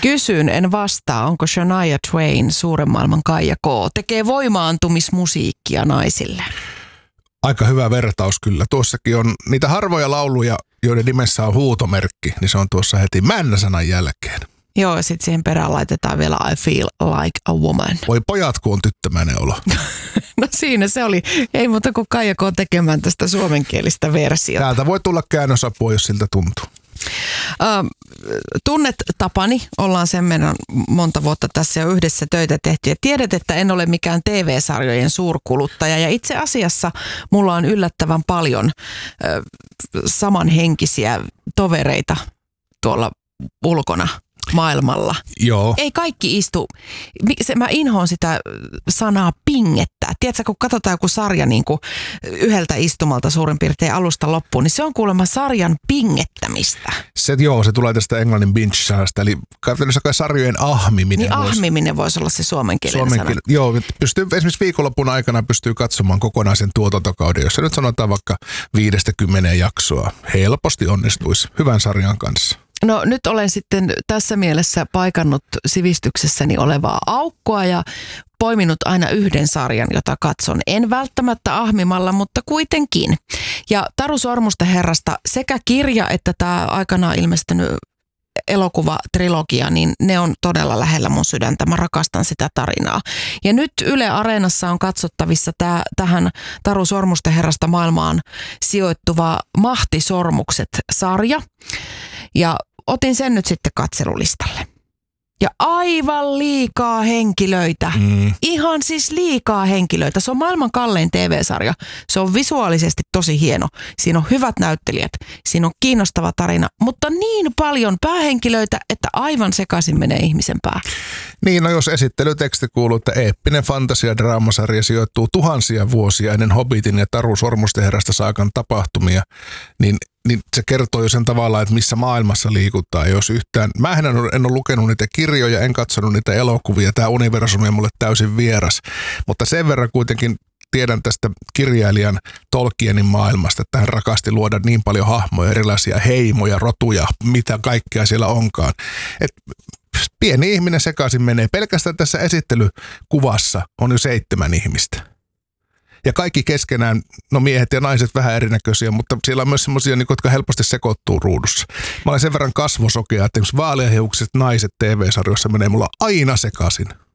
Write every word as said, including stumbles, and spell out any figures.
Kysyn, en vastaa, onko Shania Twain suuren maailman Kaija K. Tekee voimaantumismusiikkia naisille. Aika hyvä vertaus kyllä. Tuossakin on niitä harvoja lauluja, joiden nimessä on huutomerkki, niin se on tuossa heti männä-sanan jälkeen. Joo, ja sitten siihen perään laitetaan vielä I feel like a woman. Voi pojat, kun on tyttömäinen olo. No siinä se oli. Ei muuta kuin Kaija K. tekemään tästä suomenkielistä versiota. Täältä voi tulla käännösapua, jos siltä tuntuu. Uh, tunnet Tapani, ollaan sen verran monta vuotta tässä jo yhdessä töitä tehty ja tiedät, että en ole mikään T V-sarjojen suurkuluttaja ja itse asiassa mulla on yllättävän paljon uh, samanhenkisiä tovereita tuolla ulkona maailmalla. Joo. Ei kaikki istu. Mä inhoon sitä sanaa pingettää. Tiedätkö, kun katsotaan joku sarja niin kuin yhdeltä istumalta suurin piirtein alusta loppuun, niin se on kuulemma sarjan pingettämistä. Se, joo, se tulee tästä englannin binge-sanasta, eli käytännössä kai sarjojen ahmiminen. Niin voisi, ahmiminen voisi olla se suomenkielinen suomen sana. kiel, joo, pystyy, esimerkiksi viikonlopun aikana pystyy katsomaan kokonaisen tuotantokauden, jossa nyt sanotaan vaikka viidestä kymmeneen jaksoa. Helposti onnistuisi hyvän sarjan kanssa. No nyt olen sitten tässä mielessä paikannut sivistyksessäni olevaa aukkoa ja poiminut aina yhden sarjan, jota katson. En välttämättä ahmimalla, mutta kuitenkin. Ja Taru Sormusten herrasta sekä kirja että tämä aikanaan ilmestynyt elokuvatrilogia, niin ne on todella lähellä mun sydäntä. Mä rakastan sitä tarinaa. Ja nyt Yle Areenassa on katsottavissa tää, tähän Taru Sormusten herrasta maailmaan sijoittuva Mahtisormukset-sarja. Ja otin sen nyt sitten katselulistalle. Ja aivan liikaa henkilöitä. Mm. Ihan siis liikaa henkilöitä. Se on maailman kallein T V-sarja. Se on visuaalisesti tosi hieno. Siinä on hyvät näyttelijät. Siinä on kiinnostava tarina. Mutta niin paljon päähenkilöitä, että aivan sekaisin menee ihmisen pää. Niin, no jos esittelyteksti kuuluu, että eeppinen fantasia-draamasarja sijoittuu tuhansia vuosia ennen Hobbitin ja Taru Sormusten herrasta saakan tapahtumia, niin niin se kertoo jo sen tavallaan, että missä maailmassa liikutaan. Jos yhtään, mä en ole, en ole lukenut niitä kirjoja, en katsonut niitä elokuvia. Tämä universumi on mulle täysin vieras. Mutta sen verran kuitenkin tiedän tästä kirjailijan Tolkienin maailmasta, että hän rakasti luoda niin paljon hahmoja, erilaisia heimoja, rotuja, mitä kaikkea siellä onkaan. Et pieni ihminen sekaisin menee. Pelkästään tässä esittelykuvassa on jo seitsemän ihmistä. Ja kaikki keskenään, no miehet ja naiset vähän erinäköisiä, mutta siellä on myös semmoisia, jotka helposti sekoittuu ruudussa. Mä olen sen verran kasvosokea, että vaaleahiukset naiset T V-sarjoissa menee mulla aina sekaisin.